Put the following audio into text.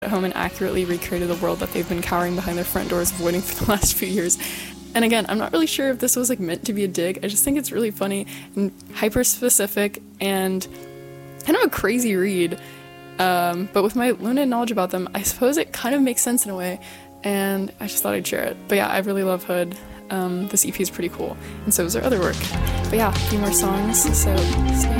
at home and accurately recreated the world that they've been cowering behind their front doors avoiding for the last few years. And again, I'm not really sure if this was like meant to be a dig. I just think it's really funny and hyper specific and kind of a crazy read. But with my limited knowledge about them, I suppose it kind of makes sense in a way, and I just thought I'd share it. But yeah, I really love Hood. This EP is pretty cool, and so is their other work. But yeah, a few more songs, so stay